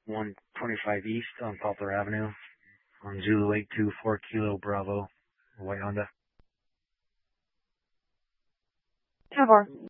125 East on Poplar Avenue on Zulu 824 Kilo Bravo, White Honda. 10-4.